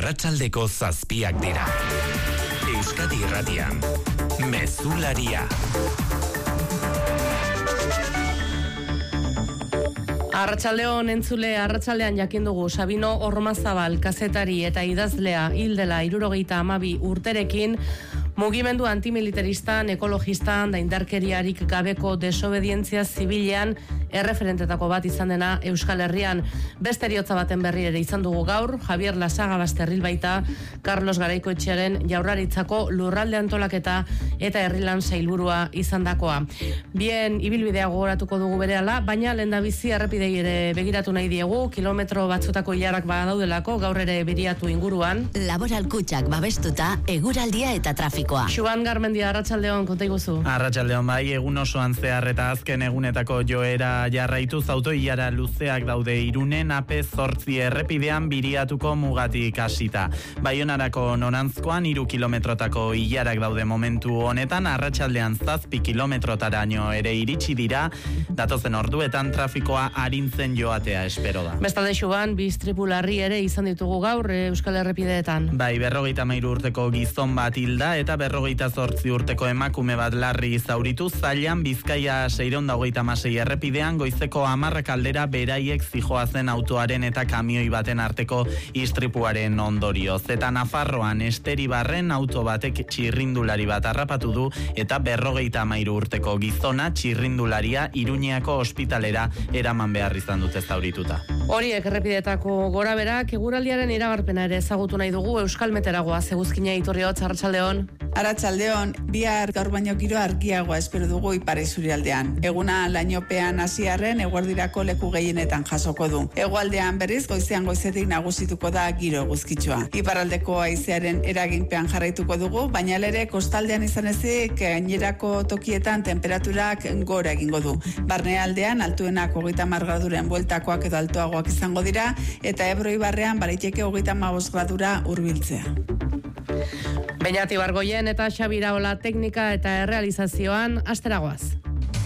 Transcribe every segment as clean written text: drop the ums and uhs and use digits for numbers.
Arratsaldeko 7 dira. Euskadi Irratian, Mezularia. Arratsaldeon entzule, arratsaldean jakin dugu Sabino Ormazabal kazetari eta idazlea hil dela 72 urterekin. Mugimendu antimilitaristan, ekologistan da indarkeriarik gabeko desobedientzia zibilean erreferentetako bat izan dena Euskal Herrian. Beste eriotza baten berri ere izan dugu gaur, Javier Lasaga Basterril baita, Carlos Garaikoetxearen Jaurlaritzako lurralde antolaketa eta herrilan sailburua izandakoa. Bien ibilbidea gogoratuko dugu berehala, baina lehendabizi errepidei ere begiratu nahi diegu, kilometro batzutako ilarak badaudelako, gaur ere biriatu inguruan. Laboral kutxak babestuta, eguraldia eta trafikoa. Xuan Garmendia, arratsaldeon, konta iguzu. Arratsaldeon bai, egun osoan zehar eta azken egunetako joera jarraituz autoilara luzeak daude Irunen AP8 errepidean biriatuko mugatik hasita. Baionarako norantzkoan 3 kilometrotako ilarak daude momentu honetan, arratsaldean 7 kilometrotaraino ere iritsi dira, datozen orduetan trafikoa arintzen joatea espero da. Bestalde Xuan, bi istripu larri ere izan ditugu gaur Euskal Errepideetan. Bai, 53 urteko gizon bat hilda eta 58 urteko emakume bat larri zauritu, Zailan Bizkaia 626 errepidean goizeko 10 aldera beraiek zijoazen autoaren eta kamioi baten arteko istripuaren ondorioz. Eta Nafarroan Esteribarren auto batek txirrindulari bat harrapatu du eta 53 urteko gizona txirrindularia Iruñeako ospitalera eraman behar izan dute zaurituta. Horiek errepideetako goraberak, eguraldiaren iragarpena ere ezagutu nahi dugu. Euskal Meteragoa Zeguzkina Iturriotz, arratsaldeon. Arratsaldeon, bihar gaur baino giro argiagoa espero dugu ipar isurialdean. Eguna lainopean hasiarren eguerdirako leku gehienetan jasoko du. Hegoaldean berriz goizetik nagusituko da giro eguzkitsua. Iparraldeko haizearen eraginpean jarraituko dugu, baina ere kostaldean izan ezik gainerako tokietan temperaturak gora egingo du. Barnealdean altuenak 30 graduren bueltakoak edo altuagoak izango dira eta Ebro ibarrean baliteke 35 gradura hurbiltzea. Beñati Bargoien eta Xabiraola teknika eta errealizazioan asteragoaz.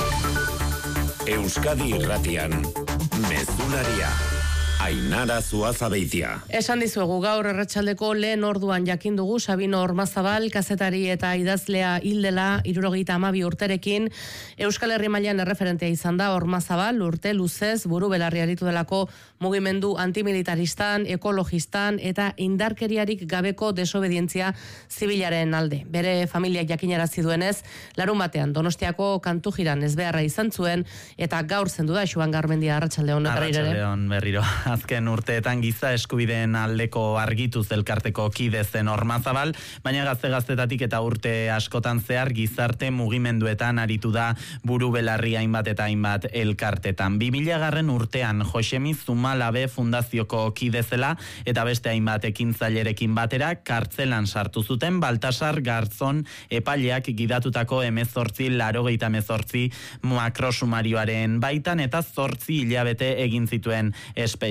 Euskadi Irratian, Mezularia. Ainara Zuazabeitia. Esan dizuegu gaur arratsaldeko lehen orduan jakin dugu Sabino Ormazabal kazetari eta idazlea hil dela 72 urterekin. Euskal Herri mailan erreferentea izan da Ormazabal urte luzez buru belarri aritu delako mugimendu antimilitaristan, ekologistan eta indarkeriarik gabeko desobedientzia zibilaren alde. Bere familiak jakinarazi duenez, larun batean Donostiako kantujiran ezbeharra izan zuen eta gaur zendu da Xuan Garmendia, arratsaldeon. Arratsaldeon berriro. Azken urteetan giza eskubideen aldeko argituz elkarteko kide zen Ormazabal, baina gazte-gaztetatik eta urte askotan zehar gizarte mugimenduetan aritu da buru belarri hainbat eta hainbat elkartetan. 2000 urtean Josemi Zumalabe fundazioko kide zela eta beste hainbat ekintzailerekin batera kartzelan sartu zuten Baltasar Garzon epaileak gidatutako 1888 makrosumarioaren baitan eta 8 hilabete egin zituen espetxean.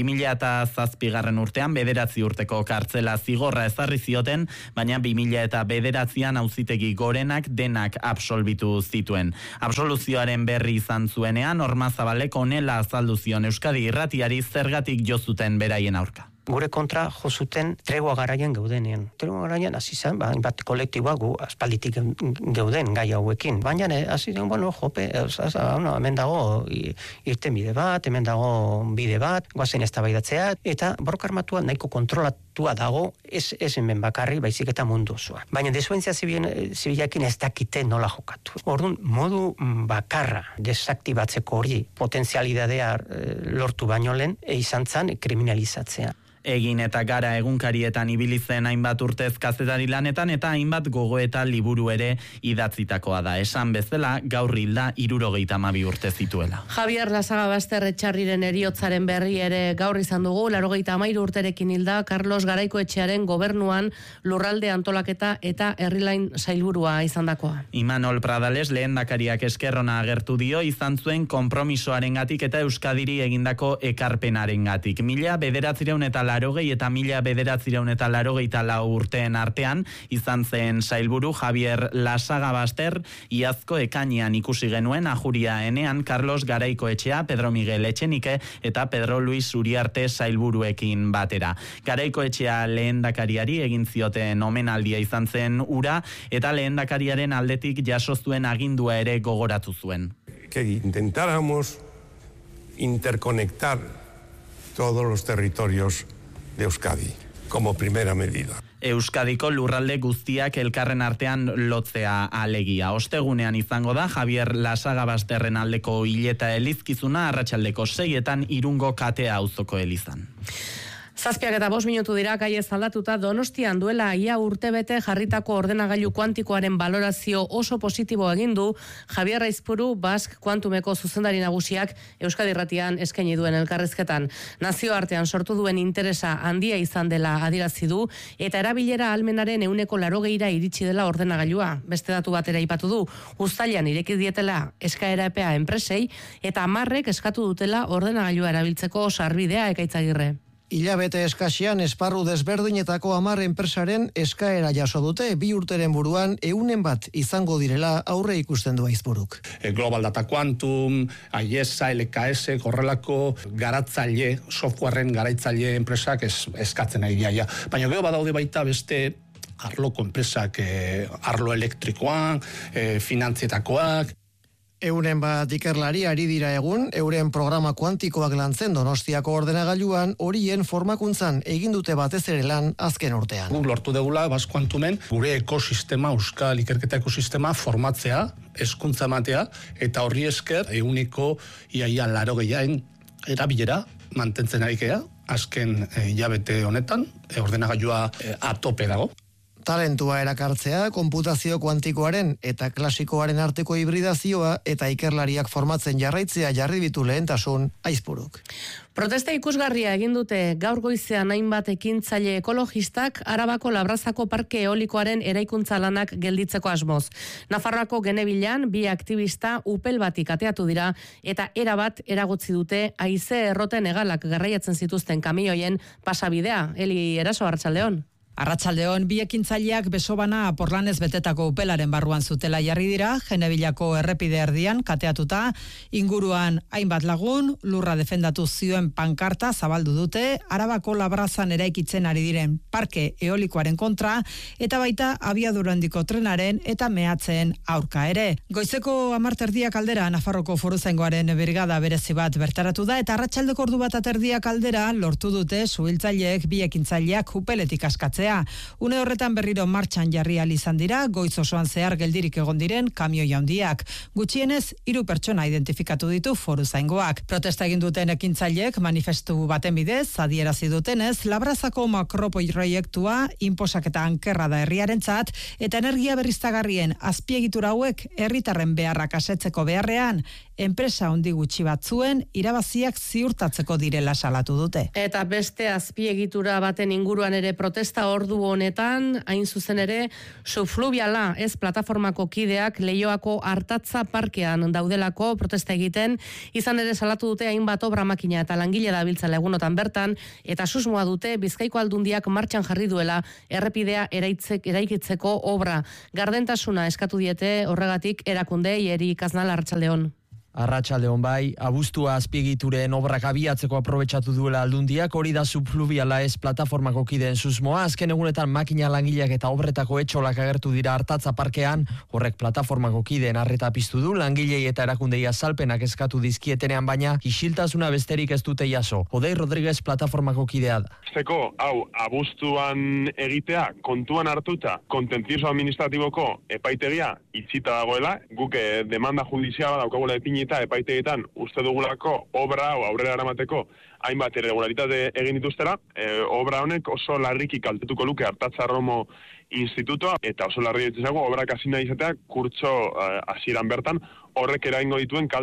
2007 urtean 9 urteko kartzela zigorra ezarri zioten, baina 2009an auzitegi gorenak denak absolbitu zituen. Absoluzioaren berri izan zuenean Ormazabalek honela azaldu zion Euskadi Irratiari zergatik jo zuten beraien aurka. Gure kontra jo zuten tregua garaian geudenean. Tregua garaian hasi zen, bat kolektiboa gu aspalditik geuden gai hauekin. Baina hasi den, hemen dago irtenbide bat, hemen dago bide bat, goazen eztabaidatzea, eta borroka armatua nahiko kontrolatua dago, ez hemen bakarri, baizik eta mundu osoa. Baina desobedientzia zibilakin ez dakite nola jokatu. Orduan, modu bakarra desaktibatzeko hori potentzialidadea lortu baino lehen, izan zen kriminalizatzea. Egin eta gara egunkarietan ibili zen hainbat urtez kazetari lanetan eta hainbat gogoeta liburu ere idatzitakoa da. Esan bezala, gaur hilda 72 urte zituela. Javier Lasaga Basterretxarriren eriotzaren berri ere gaur izan dugu, 83 urterekin hilda Carlos Garaikoetxearen gobernuan lurralde antolaketa eta herrilain sailburua izandakoa. Imanol Pradales lehendakariak eskerrona agertu dio izan zuen konpromisoarengatik eta Euskadiri egindako ekarpenarengatik. 1900 eta 1980 eta 1984 urteen artean izan zen sailburu Javier Lasagabaster, iazko ekainean ikusi genuen ajuria enean Carlos Garaikoetxea, Pedro Miguel Etxenike eta Pedro Luis Uriarte sailburuekin batera. Garaikoetxea lehendakariari egin zioten omenaldia izan zen ura eta lehendakariaren aldetik jaso zuen agindua ere gogoratu zuen. Que intentáramos interconectar todos los territorios de Euskadi como primera medida. Euskadiko lurralde guztiak elkarren artean lotzea alegia. Ostegunean izango da Javier Lasagabasterren aldeko hileta elizkizuna arratsaldeko 6etan Irungo Katea auzoko elizan. 7:05 minutu dira, kaiez aldatuta. Donostian duela ia urtebete jarritako ordenagailu kuantikoaren balorazio oso positibo egin du Javier Aizpuru Basque Quantumeko zuzendari nagusiak Euskadi Irratian eskaini duen elkarrizketan. Nazioartean sortu duen interesa handia izan dela adierazi du eta erabilera ahalmenaren 80%ra iritsi dela ordenagailua. Beste datu batera aipatu du, uztailean ireki dietela eskaera epea enpresei eta 10 eskatu dutela ordenagailua erabiltzeko sarbidea. Ekaitzagirre. Hilabete eskasean esparru desberdinetako 10 enpresaren eskaera jaso dute, 2 urteren buruan 100 izango direla aurre ikusten du Aizpuruk. Global Data Quantum, IESA, LKS, horrelako garatzaile, softwareren garaitzaile enpresak eskatzen ari dira. Baina gero badaude baita beste arloko enpresak, arlo elektrikoan, finantzietakoak. 100 ikerlari ari dira egun, euren programa kuantikoak lantzen Donostiako ordenagailuan, horien formakuntzan egin dute batez ere lan azken urtean. Guk lortu degula Basque Quantumen gure ekosistema, euskal ikerketa ekosistema formatzea, hezkuntza ematea, eta horri esker 80% erabilera mantentzen ari gera, azken hilabete honetan, ordenagailua atope dago. Talentua erakartzea, konputazio kuantikoaren eta klasikoaren arteko hibridazioa eta ikerlariak formatzen jarraitzea jarri ditu lehentasun Aizpuruk. Protesta ikusgarria egin dute gaur goizean hainbat ekintzaile ekologistak Arabako Labrazako Parke Eolikoaren eraikuntza lanak gelditzeko asmoz. Nafarroako Genebilan 2 aktivista upel batik ateatu dira eta erabat eragotzi dute haize erroten hegalak garraiatzen zituzten kamioien pasabidea. Eli Eraso, arratsaldeon. Arratsaldeon, 2 ekintzaileak besobana porlanez betetako upelaren barruan zutela jarri dira, Genebilako errepide erdian kateatuta, inguruan hainbat lagun, lurra defendatu zioen pankarta zabaldu dute, Arabako Labrazan eraikitzen ari diren parke eolikoaren kontra, eta baita abiadura handiko trenaren eta mehatzen aurka ere. Goizeko 10:00 aldera Nafarroko Foruzaingoaren brigada berezi bat bertaratu da, eta arratsaldeko 1:00 aldera lortu dute suhiltzaileek 2 ekintzaileak upeletik askatzen. Une horretan berriro martxan jarri ahal izan dira, goiz osoan zehar geldirik egon diren kamioi handiak. Gutxienez 3 pertsona identifikatu ditu Foruzaingoak. Protesta egin duten ekintzaileek manifestu baten bidez adierazi dutenez, Labrazako makroproiektua inposaketa ankerra da herriarentzat eta energia berriztagarrien azpiegitura hauek herritarren beharrak asetzeko beharrean, enpresa handi gutxi batzuen irabaziak ziurtatzeko direla salatu dute. Eta beste azpiegitura baten inguruan ere protesta ordu honetan, hain zuzen ere, Subfluviala ez plataformako kideak Leioako Artatza parkean daudelako protesta egiten, izan ere salatu dute hainbat obra makina eta langile dabiltzala egunotan bertan, eta susmoa dute Bizkaiko Aldundiak martxan jarri duela errepidea eraikitzeko obra. Gardentasuna eskatu diete horregatik erakundei. Erik Aznal, arratsaldeon. Arratsaldeon bai, abuztua azpiegituren obrak abiatzeko aprobetxatu duela Aldundiak, hori da Subfluviala ez plataformako kideen susmoa. Azken egunetan makina langileak eta obretako etxolak agertu dira Artatza parkean, horrek plataformako kideen arreta piztu du, langilei eta erakundei azalpenak eskatu dizkietenean, baina isiltasuna besterik ez dute jaso. Odei Rodriguez plataformako kidea da. Zeko, hau, abuztuan egitea, kontuan hartuta, kontentzioso administratiboko epaitegia itxita dagoela, guk demanda judiziala daukagula epini eta epaiteetan uste dugulako obra hau aurrera eramateko hainbat irregularitate egin dituztera, obra honek oso larriki kaltetuko luke Artatza Romo Institutoa, eta oso larri dituzako obrak hasi nahi izatea kurtso hasieran bertan, horrek eraingo dituen kalte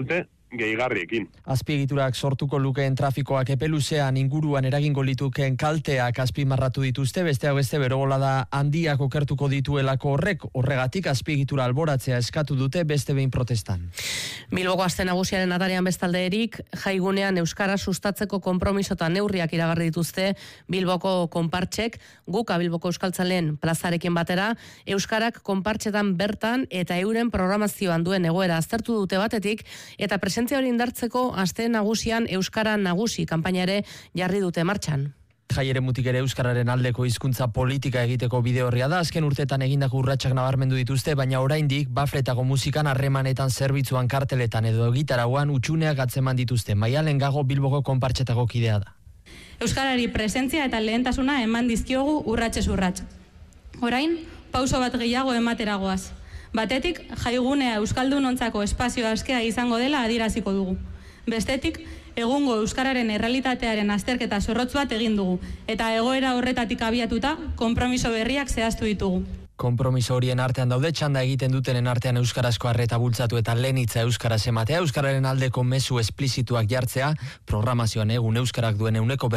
gehigarriekin. Azpiegiturak sortuko lukeen trafikoak epeluzean inguruan eragingo lituken kalteak azpimarratu dituzte, besteak beste berobolada handiak okertuko dituelako horregatik azpiegitura alboratzea eskatu dute beste behin protestan. Bilboko aste nagusiaren atarian bestalde erik, jaigunean euskara sustatzeko konpromisota neurriak iragarri dituzte Bilboko konpartsek, guka Bilboko euskaltzaleen plazarekin batera, euskarak konpartsetan bertan eta euren programazioan duen egoera aztertu dute batetik, eta presentzia hori indartzeko aste nagusian euskara nagusi kanpainare jarri dute martxan. Jaiere mutik ere euskararen aldeko hizkuntza politika egiteko bide horria da, azken urteetan egindako urratsak nabarmendu dituzte, baina oraindik bafletako musikan harremanetan zerbitzuan karteletan edo egitarauan utxuneak atzeman dituzte. Maialen Gago Bilboko konpartsetako kidea da. Euskarari presentzia eta lehentasuna eman dizkiogu urratsez urrats. Orain, pauso bat gehiago emateragoaz. Batetik, jaigunea euskaldunontzako espazio askea izango dela adieraziko dugu. Bestetik, egungo euskararen errealitatearen azterketa zorrotz bat egin dugu, eta egoera horretatik abiatuta, konpromiso berriak zehaztu ditugu. Konpromiso horien artean daude, txanda egiten dutenen artean euskarazko arreta bultzatu eta lehenitza euskaraz ematea, euskararen aldeko mezu esplizituak jartzea, programazioan egun euskarak duen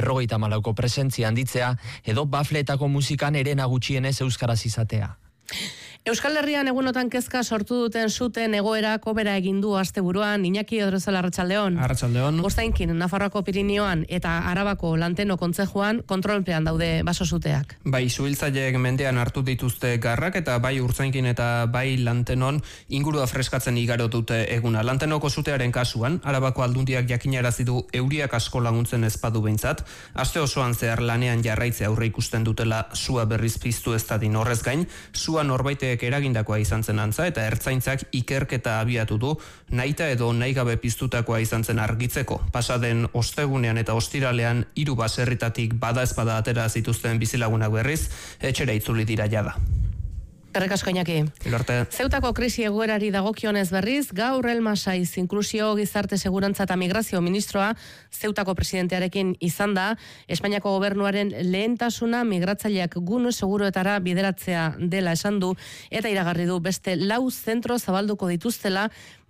154% presentzia handitzea, edo bafletako musikan ere nagutxienez euskaraz izatea. Euskal Herrian egunotan kezka sortu duten zuten egoera kobera egin du asteburuan. Iñaki Odriozola, arratsaldeon. Arratsaldeon. Ostainkin, Nafarroako Pirinioan eta Arabako Lanteno kontzejuan kontrolpean daude baso-suteak. Bai, suhiltzaileek mendean hartu dituzte garrak eta bai Urtzainkin eta bai Lantenon ingurua freskatzen igaro dute eguna. Lantenoko sutearen kasuan, Arabako Aldundiak jakinarazi du euriak asko laguntzen ezpadu behintzat, aste osoan zehar lanean jarraitzea aurre ikusten dutela sua berriz piztu ez dadin. Horrez gain, sua norbaite eragindakoa izan zen antza eta ertzaintzak ikerketa abiatu du nahita edo nahi gabe piztutakoa izan zen argitzeko. Pasaden ostegunean eta ostiralean 3 baserritatik bada ezpada atera zituzten bizilagunak berriz, etxera itzuli dira jada. Eskerrik asko, Iñaki. Zeutako krisi egoerari dagokionez berriz, gaur Elma Saiz inklusio gizarte segurantza eta migrazio ministroa Zeutako presidentearekin izan da, Espainiako gobernuaren lehentasuna migratzaileak gune seguruetara bideratzea dela esan du, eta iragarri du beste 4 zentro zabalduko dituztela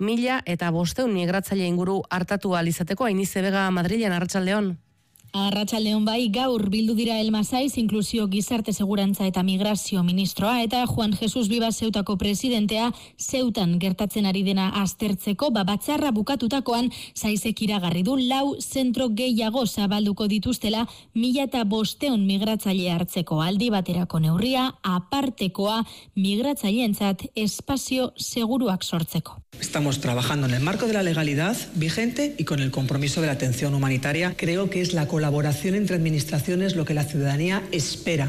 1.500 migratzaile inguru hartatu ahal izateko. Ainize Bega, Madrilen, arratsaldeon. Arratsaldeon bai, gaur bildu dira Elma Saiz, inklusio gizarte segurantza eta migrazio ministroa, eta Juan Jesus Vivas Zeutako presidentea Zeutan gertatzen ari dena aztertzeko, batzarra bukatutakoan Saizek iragarri du 4 zentro gehiago zabalduko dituztela 1.500 migratzaile hartzeko. Aldi baterako neurria, apartekoa migratzaileentzat espazio seguruak sortzeko. Estamos trabajando en el marco de la legalidad vigente y con el compromiso de la atención humanitaria. Creo que es la colaboración entre administraciones lo que la ciudadanía espera.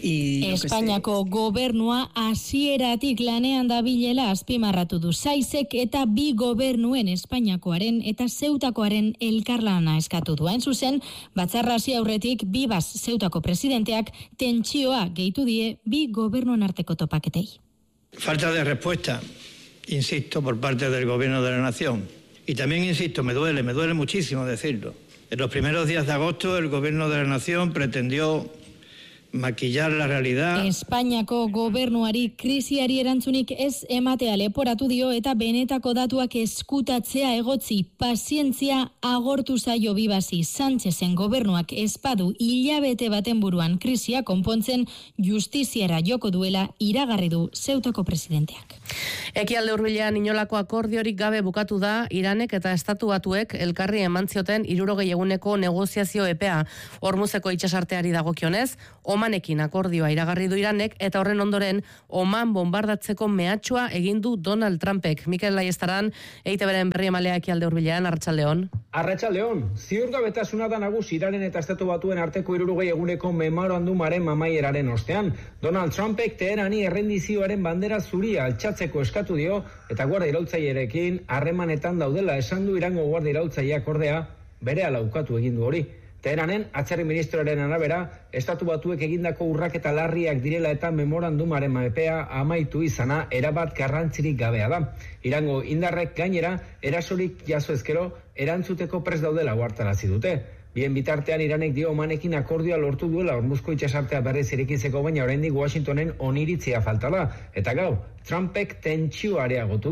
Espainiako gobernua hasieratik lanean dabilela azpimarratu du. Saizek eta bi gobernuen Espainiakoaren eta Zeutakoaren elkarlana eskatu du. Hain zuzen, batzarra hasi aurretik Vivas Zeutako presidenteak tentsioa gehitu die bi gobernuen arteko topaketei. Falta de respuesta, insisto, por parte del gobierno de la nación. Y también insisto, me duele muchísimo decirlo. En los primeros días de agosto el gobierno de la nación pretendió maquillar la realidad. Espainiako gobernuari krisiari erantzunik ez ematea leporatu dio eta benetako datuak eskutatzea egotzi. Pazientzia agortu zaio Vivasi. Sánchezen gobernuak espadu hilabete baten buruan krisia konpontzen justiziara joko duela iragarri du Zeutako presidenteak. Ekialde hurbilean inolako akordiorik gabe bukatu da Iranek eta Estatu Batuek elkarri emantzioten 60 eguneko negoziazio epea. Hormuzeko itsasarteari dagokionez, Omanekin akordioa iragarri du Iranek eta horren ondoren Oman bombardatzeko mehatxua egin du Donald Trumpek. Mikel Laiestaran, EITBren berri emalea Ekialde hurbilean, arratsaldeon. Arratsaldeon, ziurgabetasuna da nagusi Iranen eta Estatu Batuen arteko 60 eguneko memorandumaren amaieraren ostean. Donald Trumpek Teherani errendizioaren bandera zuria altxatzeko eskatu dio eta guardia iraultzailerekin harremanetan daudela esan du Irango guardia iraultzaileak ordea berehala ukatu egin du hori. Teheranen, atzerri ministroaren arabera, Estatu Batuek egindako urraketa larriak direla eta memorandumaren epea amaitu izana erabat garrantzirik gabea da. Irango indarrek gainera, erasorik jaso ezkero, erantzuteko prest daudela ohartarazi dute. Bien bitartean Iranek dio Omanekin akordioa lortu duela Hormuzko itsasartea berriz irekitzeko, baina oraindik Washingtonen oniritzia falta da. Eta gau, Trumpek tentsio areagotu du.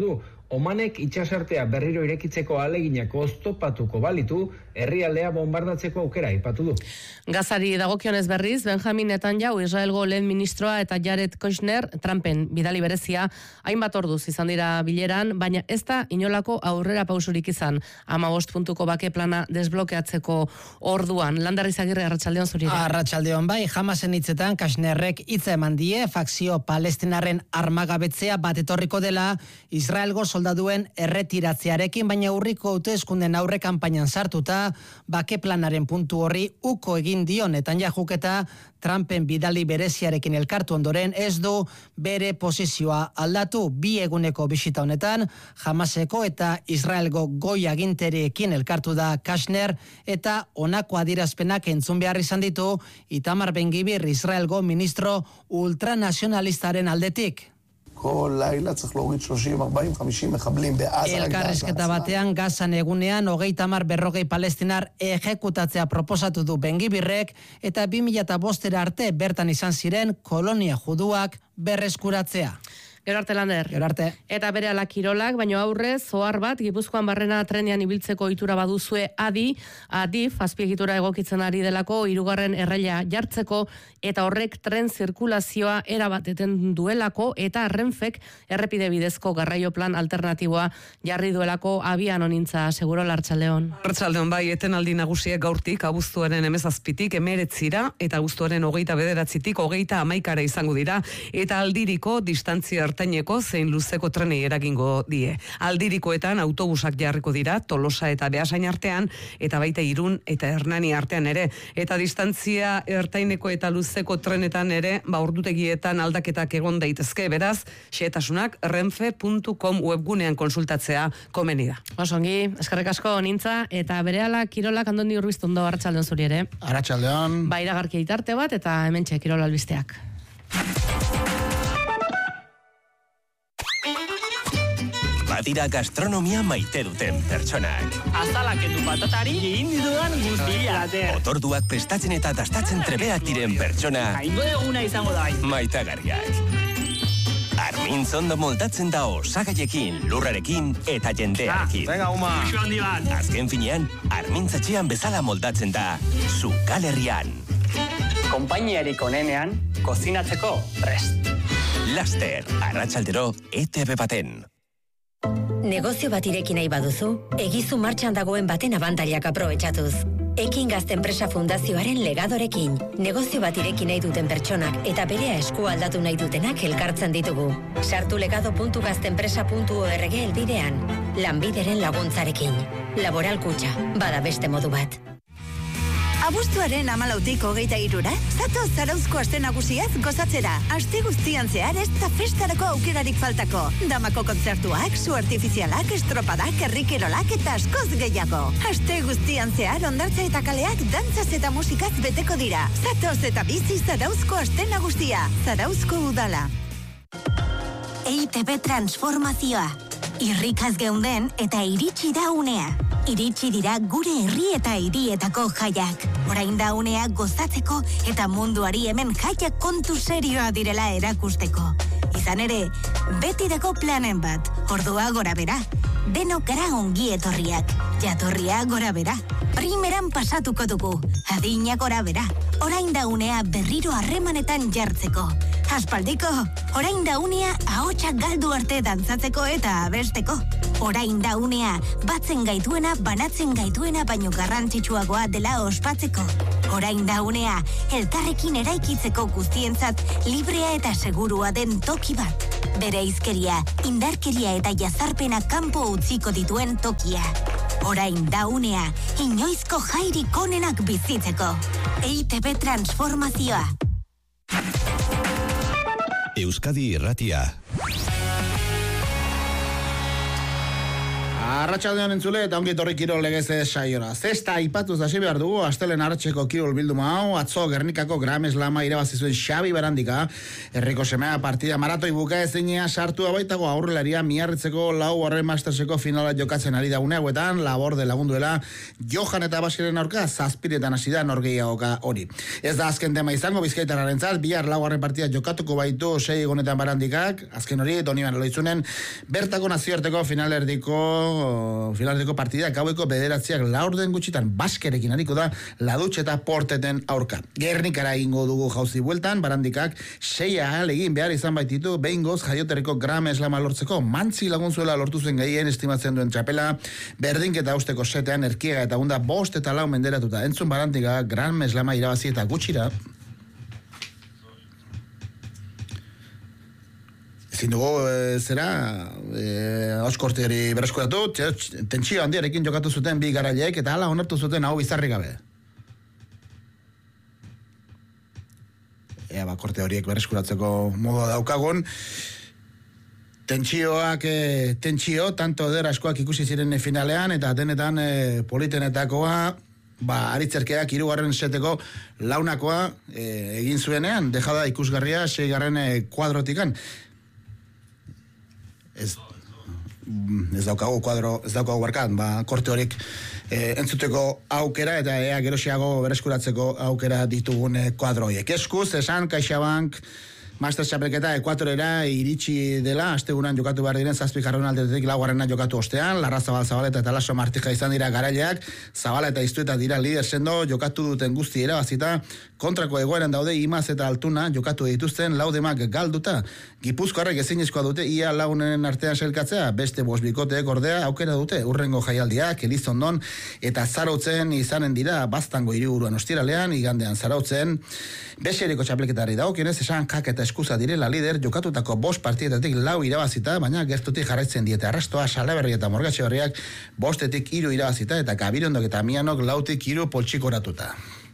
Omanek itxasartea berriro irekitzeko aleginak oztopatuko balitu, herrialdea bombardatzeko aukera aipatu du. Gazari dagokionez berriz, Benjamin Netanyahu, Israelgo lehen ministroa eta Jared Kushner, Trumpen bidali berezia, hainbat orduz izan dira bileran, baina ez da inolako aurrera pausurik izan, 15 puntuko bake plana desblokeatzeko orduan. Landarriz Agirre, arratsaldeon zurire. Arratsaldeon bai, Hamasen hitzetan Kushnerrek hitza eman die, fakzio palestinarren armagabetzea bat etorriko dela, Israelgo soldaduen erretiratzearekin, baina urriko hauteskunden aurre kanpainan sartuta, bake planaren puntu horri uko egin dio Netanyahuk eta Trumpen bidali bereziarekin elkartu ondoren ez du bere posizioa aldatu. Bi eguneko bisita honetan, Hamaseko eta Israelgo goi aginterekin elkartu da Kushner eta honako adierazpenak entzun behar izan ditu Itamar Ben-Gvir, Israelgo ministro ultranazionalistaren aldetik. Elkarrizketa batean Gazan egunean 30-40 palestinar ejekutatzea proposatu du Ben-Gvirrek eta 2005 arte bertan izan ziren kolonia juduak berreskuratzea. Gero arte, Lander. Gero arte. Eta bere ala kirolak, baino aurrez, zohar bat, Gipuzkoan barrena trenean ibiltzeko itura baduzue adif, azpiegitura egokitzen ari delako, 3. erraila jartzeko, eta horrek tren zirkulazioa erabat eten duelako, eta Renfek errepide bidezko garraio plan alternatiboa jarri duelako abian onintza, seguro Arratsaldeon. Arratsaldeon bai, etenaldi nagusiek gaurtik, abuztuaren 17tik 19 eta abuztuaren 29tik 30 izango dira, eta aldiriko distantzia ertaineko zein luzeko trenei eragingo die. Aldirikoetan autobusak jarriko dira, Tolosa eta Beasain artean, eta baita Irun eta Hernani artean ere, eta distantzia ertaineko eta luzeko trenetan ere, ordutegietan aldaketak egon daitezke, beraz, xehetasunak renfe.com webgunean konsultatzea komeni da. Osongi, eskerrik asko nintza, eta berehala kirolak Andoni Urbiztundo, arratsaldeon zuri ere. Arratsaldeon. Ba, iragarki itarte bat, eta hementxe kirola albisteak. Badira gastronomia maite duten pertsonak. Azalaketu patatari egin ditudan guztia. Otorduak prestatzen eta dastatzen trebeak diren pertsona. Aingo eguna izango da. Maitagarriak. Armintz ondo moldatzen da osagaiekin, lurrarekin eta jendearekin. Venga, Uma. Azken finean, Armintzatxean bezala moldatzen da, Zukalerrian. Konpainiarik onenean, kozinatzeko prest. Laster, arratsaldero, ETV baten. Negozio bat ireki nahi baduzu, egizu martxan dagoen baten abantailak aprobetxatuz. Ekin Gazte Enpresa Fundazioaren legadorekin. Negozio bat ireki nahi duten pertsonak eta berea esku aldatu nahi dutenak elkartzen ditugu. Sartu legado.gazteenpresa.org helbidean. Lanbideren laguntzarekin. Laboral Kutxa, bada beste modu bat. Abuztuaren 14tik 23ra, zatoz Zarauzko aste nagusiaz gozatzera. Aste guztian zehar ez da festarako aukerarik faltako. Damako kontzertuak, su artifizialak, estropadak, herrikerolak eta askoz gehiago. Aste guztian zehar ondartza eta kaleak dantzaz eta musikaz beteko dira. Zatoz eta bizi Zarauzko aste nagusia. Zarauzko udala. EITB transformazioa. Irrikaz geunden eta iritsi da unea. Iritsi dira gure herri eta hirietako jaiak. Orain da unea gozatzeko eta munduari hemen jaiak kontu serioa direla erakusteko. Izan ere, beti dago planen bat, ordua gora bera. Denok gara ongi etorriak, jatorria gora bera. Primeran pasatuko dugu, adina gora bera. Orain da unea berriro harremanetan jartzeko. Aspaldiko, orain da unea ahotsak galdu arte dantzatzeko eta abesteko. Orain da unea batzen gaituena, banatzen gaituena baino garrantzitsuagoa dela ospatzeko. Orain da unea elkarrekin eraikitzeko guztientzat librea eta segurua den toki bat. Bere izkeria, indarkeria eta jazarpena kanpo utziko dituen tokia. Orain da unea inoizko jairik onenak bizitzeko. EITB transformazioa. Euskadi Irratia. Arratsaldean entzule eta ongi etorri kirol legez saiora. Zesta aipatuz hasi behar dugu, astelen arratseko kirol bilduma hau, atzo Gernikako Grand Slama irabazi zuen Xabi Barandika, herriko semea partida maratoi bukaezinia sartua baitago aurrelaria Miarritzeko Laugarren Masterseko finala jokatzen ari da une hauetan, laborde lagunduela Johan eta Basiren aurka 7etan hasi da norgehiagoka hori. Ez da azken tema izango bizkaitarrarentzat, bihar laugarren partida jokatuko baitu 6 egunetan Barandikak, azken hori Doniban Loitzunen bertako nazioarteko finalerdiko partida gaueko 9 laurden gutxitan Baskerekin hariko da Ladutxe eta Porteten aurka. Gernikara egingo dugu jauzi bueltan, Barandikak 6 ahal egin behar izan baititu behingoz jaioterriko Grand Slama lortzeko, Mantzi lagunzuela lortu zen gehien estimatzen duen txapela, berdinketa usteko setean Erkiega eta Unda 5 eta 4 menderatuta. Entzun Barandika Grand Slama irabazi eta gutxira. Ezin dugu, oskorteri berreskuratu, tentsio handiarekin jokatu zuten bi garaileek, eta hala onartu zuten hau bizarri gabe. Korte horiek berreskuratzeko modu daukagun. Tentsio, tanto eder askoak ikusi ziren finalean, eta denetan politenetakoa, aritzerkeak 3. seteko launakoa egin zuenean, dejada ikusgarria 6. kuadrotikan. Ez daukagu barkan, korte horiek entzuteko aukera eta ea gerosiago bereskuratzeko aukera ditugun kuadroiek. Eskuz, esan CaixaBank Master Txapelketa Ekuatorera iritsi dela, astegunean jokatu behar diren 7 jardunaldietatik 4. jokatu ostean, Larra Zabaleta eta Laso Martija izan dira garaileak, Zabala eta Iztueta dira lider sendo, jokatu duten guzti erabazita, kontrako egoeran daude Imaz eta Altuna jokatu dituzten laudemak galduta. Gipuzkoarrek ezinezkoa dute ia lagunen artean sailkatzea, beste 5 bikoteek ordea aukera dute, urrengo jaialdiak Elizondon eta Zarautzen izanen dira, Baztango hiriburuan ostiralean, igandean Zarautzen, Beseriko txapelketari daukionez esan Kak eta Eskuza direla lider, jokatutako 5 partietatik 4 irabazita, baina gertutik jarraitzen diete Arrastoa, Salaberri eta Morgatxeberriak 5etik 3 irabazita eta Gabirondok eta Mianok 4etik 3 poltsikoratuta.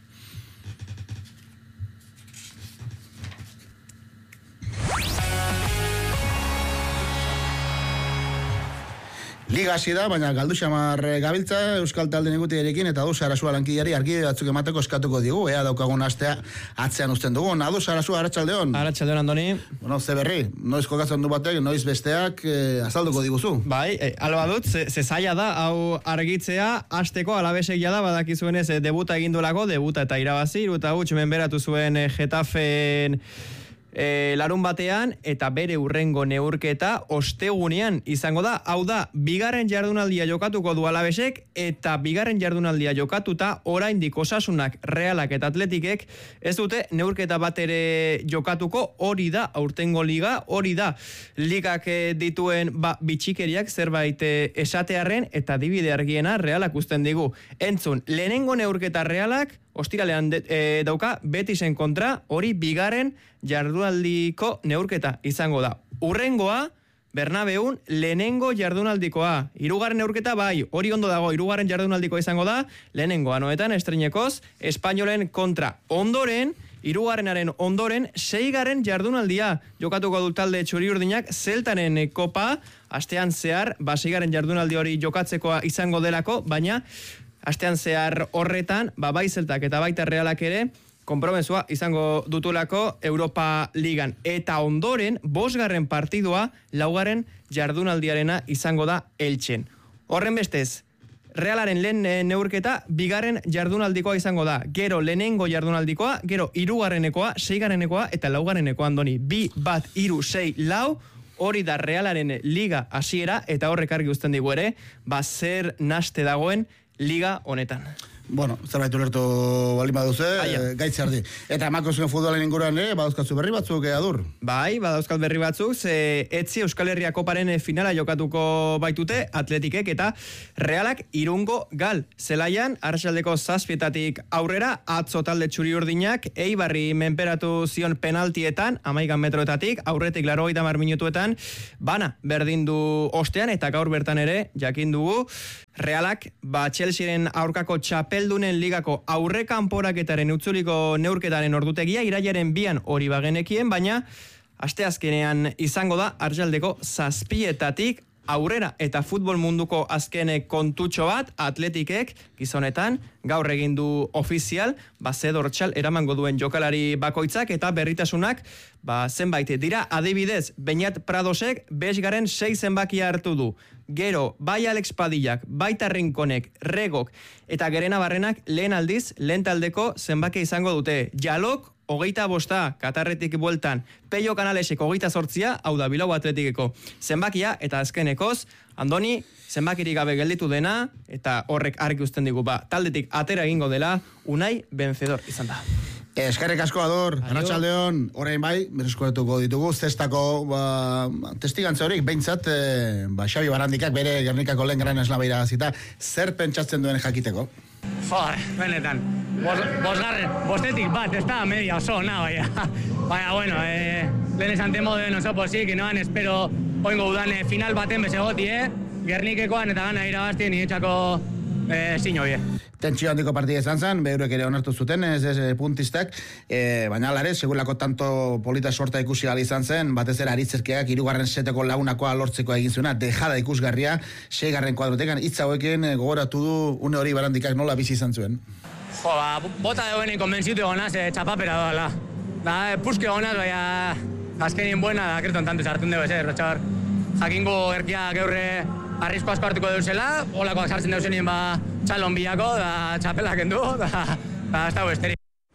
Liga hasi da, baina galdu xamar gabiltza Euskal Talde Negutierekin eta Adus Arasua lankideari argi batzuk emateko eskatuko digu, ea daukagun astea atzean uzten dugun. Adus Arasua, arratsaldeon. Arratsaldeon, Andoni. Bueno, ze berri, noiz kokatzen du batek, noiz besteak azalduko diguzu. Bai, alba dut, ze zaila da, hau argitzea, hasteko Alabesek jada badakizuenez debuta egindolako, debuta eta irabazi, eta huts menberatu zuen Getafen larun batean eta bere urrengo neurketa ostegunean izango da. Hau da, 2. jardunaldia jokatuko du Alabesek eta 2. jardunaldia jokatuta oraindik Osasunak, Realak eta Atletikek ez dute neurketa bat ere jokatuko. Hori da aurtengo liga, hori da ligak dituen bitxikeriak zerbait esatearren eta dibide argiena Realak uzten digu. Entzun, lehenengo neurketa Realak ostiralean dauka Betisen kontra, hori 2. jardunaldiko neurketa izango da. Urrengoa, Bernabeun, lehenengo jardunaldikoa. 3. neurketa bai, hori ondo dago, 3. jardunaldikoa izango da, lehenengoa noetan estreinekoz, Espainolen kontra. Ondoren, 3. ondoren, 6. jardunaldia jokatuko du talde txuri-urdinak Zeltanen kopa, astean zehar, 6. jardunaldi hori jokatzekoa izango delako, baina astean zehar horretan, bai Zeltak eta baita Realak ere, konpromesua izango dutulako Europa Ligan. Eta ondoren, 5. partidua, 4. jardunaldiarena izango da Eltsen. Horren bestez, Realaren lehen neurketa, 2. jardunaldikoa izango da. Gero lehenengo jardunaldikoa, gero 3. 6. eta 4. Andoni. 2, 1, 3, 6, 4, hori da Realaren liga hasiera eta horrek argi uzten digu ere, zer naste dagoen liga honetan. Bueno, zerbait ulertu baldin baduze, gaitze ardi. Eta emako zuen futbolen inguruan ere, badauzkatzu berri batzuk, Adur? Bai, badauzkat berri batzuk, etzi Euskal Herria koparen finala jokatuko baitute, Atletikek eta Realak Irungo gal. Zelaian, arratsaldeko 7etatik aurrera, atzo talde txuri-urdinak, Eibarri menperatu zion penaltietan, 11 metroetatik, aurretik 80 minutuetan, bana berdindu ostean, eta gaur bertan ere, jakin dugu, Realak, Chelsearen aurkako txapeldunen ligako aurrekanporaketaren utzuliko neurketaren ordutegia irailaren 2 hori bagenekien, baina asteazkenean izango da arratsaldeko 7etatik aurrera eta futbol munduko azkenek kontutxo bat, Atletikek gizonetan gaur egin du ofizial, ze dortxal eramango duen jokalari bakoitzak eta berritasunak zenbait dira, adibidez, Beñat Pradosek besgaren 6 zenbakia hartu du. Gero, bai Alex Padillak, baita Rinkonek, Regok eta Gerena Barrenak lehen aldiz, lehen taldeko zenbakia izango dute. Jalok, 25, Katarretik bueltan, Peio Canalesek 28, hau da Bilbao Atletikeko zenbakia, eta azkenekoz, Andoni, zenbakirik gabe gelditu dena, eta horrek argi uzten digu, taldetik atera egingo dela, Unai vencedor izan da. Eskerrik asko, Ador, arratsaldeon, orain bai, berreskuratuko ditugu, zestako testigantza horik, behintzat, Xabi Barandikak bere Gernikako lehen gran eslabeira zita, zer pentsatzen duen jakiteko? Benetan, bostetik bat, ez da media oso, baina, bueno, lehen esan temo den oso pozik, noan espero oingo udan final baten bezegoti, Gernikekoan eta gana irabaztien nietxako zino bie. Tentsio handiko partida izan zen, beurek ere onartu zuten, ez puntistak, baina alare, segurako tanto polita sorta ikusi gali izan zen, batez ere Aritzerkeak 3. seteko launakoa lortzeko egin zuena, dejada ikusgarria, 6. kuadrotekan, hitz hauekin gogoratu du une hori Barandikak nola bizi izan zuen. Bota deuen konbentzitu egonaz, txapapera doala. Puske egonaz, baina azkenin buena, da kreton tanto sartun dugu, Rotxar. Jakingo erkia geurre arrisko asko hartuko deuzela, holakoak sartzen deuzenien txalon bilako, da txapelak endu, da ez dago esteri.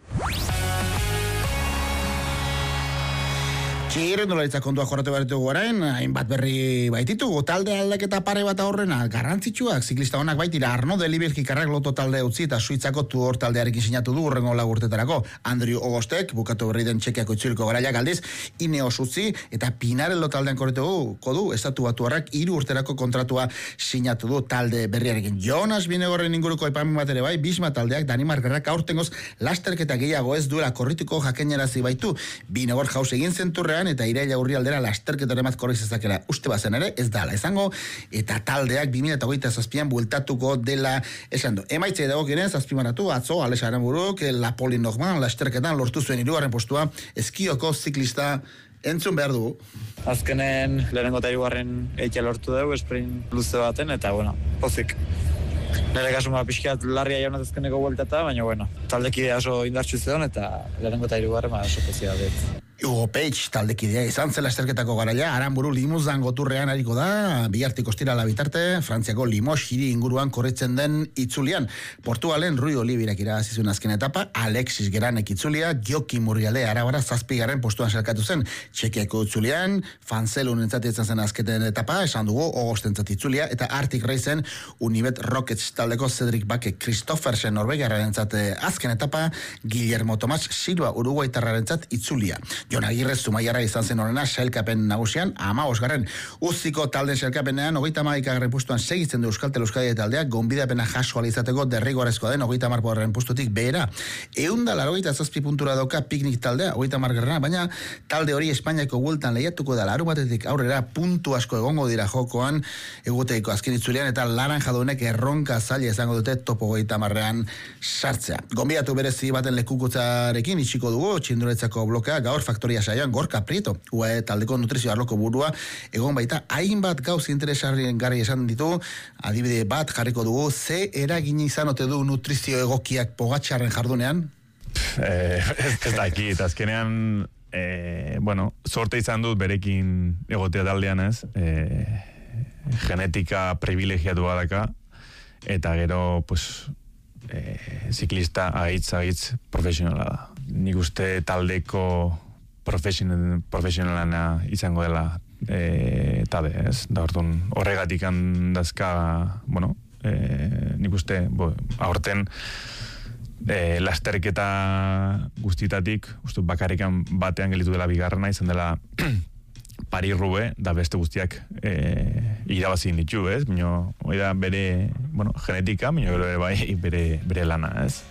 Txirrendularitza kontua jorratu baritugu orain, hainbat berri baititugu, talde aldaketa pare bat aurrena, garrantzitsuak, ziklista honak baitira, Arno Deli Belgikarrak loto talde utzi eta Suitzako Tuor taldearekin sinatu du urrengo lagurtetarako. Andrew Ogostek, bukatu berri den Txekiako itzuliko garaiak aldiz, Ineos utzi eta Pinarello taldean korretuko du, Estatu Batuarrak 3 urterako kontratua sinatu du talde berriarekin. Jonas Binegorren inguruko aipamen bat ere bai, Bisma taldeak Danimarkarrak aurtengoz lasterketa gehiago ez duela korrituko jakenarazi baitu. Binegor jauz egin zenturrean eta iraila urrialdera lasterketaren bat korri zezakela uste bazen ere, ez dala izango, eta taldeak 2027an bueltatuko dela esan du. Emaitzei dagokienez, azpimarratu, atzo, Alex Aranburuk, Lapoli Nogman, lasterketan lortu zuen 3. postua, Eskioko ziklista entzun behar dugu. Azkenen lehenengo eta 3. eitea lortu dugu, sprint luze baten, eta bueno, pozik. Nire kasuma pixkat larria jaunat azkeneko bueltata, baina bueno, taldekidea oso indartsu zeon, eta lehenengo eta 3. oso pozia dut. Hugo Page taldekidea izan zela esterketako garaia, Aranburu Limuzan goturrean hariko da, bihartik ostirala bitarte, Frantziako Limoges hiri inguruan korritzen den itzulian. Portugalen Rui Oliverak irabazizun azken etapa, Alexis Geranek itzulia, Joki Murrialde Arabara 7. postuan selkatu zen, Txekiako itzulian, Fanzelun entzatitzen zen azketen etapa, esan dugu, Ogostentzat itzulia, eta Arctic Racen Unibet Rockets taldeko Cedric Bake Christophersen Norvegiarraren azken etapa, Guillermo Tomás Silva Uruguaitarraren itzulia. Jon Agirre Zumaiarra izan zen horrena sailkapen nagusian, 15. Uziko talden sailkapenean 31. pustuan segitzen du Euskaltel Euskadi taldeak, gonbidapena jaso alizateko derrigorrezkoa den 30. pustutik behera. 187 puntura dauka Piknik taldea, 30. baina talde hori Espainiako bueltan lehiatuko da Larunbatetik aurrera puntu asko egongo dira jokoan eguteiko azken itzulian eta laranjadunek erronka zaila izango dute topo 30. sartzea. Gonbidatu berezi baten lekukutzarekin itxiko dugu, txinduretzako blokea gaur Faktoria saioan Gorka Prieto, UAE taldeko nutrizio arloko burua, egon baita hainbat gauz interesarrien garri esan ditu, adibide bat jarriko dugu, ze eragin izan ote du nutrizio egokiak Pogatxarren jardunean? Ez dakit, azkenean, sorte izan dut berekin egotea taldean ez, genetika privilegiatua daka, eta gero, ziklista aitz profesionala da. Nik uste taldeko profesionalana izango dela tabe, ez? Da orduan horregatik handazka, nik uste, aurten lasterketa guztitatik, uste bakarrikan batean gelitu dela bigarrena, izan dela Paris-Roubaix, da beste guztiak irabazin ditu, ez? Bino, hori da bere, genetika, bino bere lana, ez?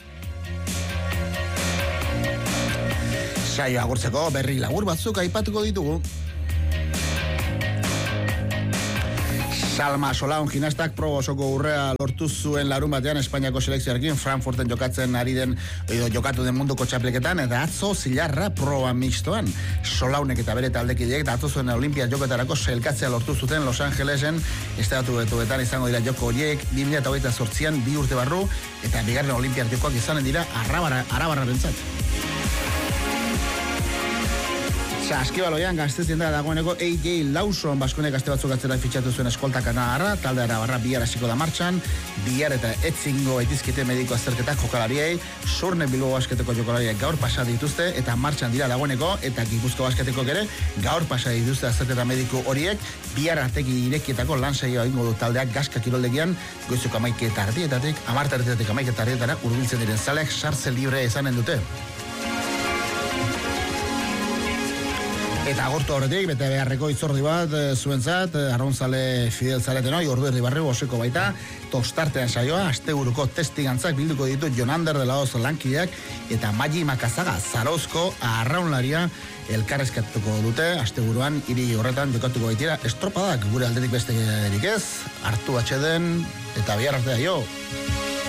Saio agurtzeko berri labur batzuk aipatuko ditugu. Salma Solaun gimnastak proba osoko urrea lortu zuen larun batean Espainiako selekzioarekin Frankfurten jokatzen ari den edo jokatu den munduko txapelketan eta atzo zilarra proba mixtoan. Solaunek eta bere taldekideek datu zuen Olimpia jokoetarako sailkatzea lortu zuten Los Angelesen Estatu Batuetan izango dira joko horiek 2028an 2 urte barru eta bigarren Olimpia jokoak izanen dira arabarrarentzat. Saskibaloian gaztezien da dagoeneko AJ Lawson Baskonek gazte batzuk atzera fitxatu zuen eskolta Kanarra, talde arabarra bihar hasiko da martxan, bihar eta etzingo etizkite mediko azterketak jokalariei, Surne Bilbao basketeko jokalariak gaur pasa dituzte eta martxan dira dagoeneko eta Gipuzko basketeko ere gaur pasa dituzte azterketa mediko horiek, bihar arteki irekietako lan saioa egingo du taldeak Gaska kiroldegian goizeko 11:00 10:00 11:00 hurbiltzen diren zaleak sartze libre izanen dute. Eta agortu horretik, bete beharreko itzordi bat zuentzat, arraunzale Fidel zareten hoi, ordu erdi barri oseko baita, tostartean saioa, asteburuko testigantzak bilduko ditu Jonander de la Hoz lankideak, eta Magi Makazaga Zarauzko arraunlaria elkarrezkatuko dute, asteburuan hiri horretan jokatuko baitira, estropadak gure aldetik beste ez, hartu atxeden, eta bihar artea jo.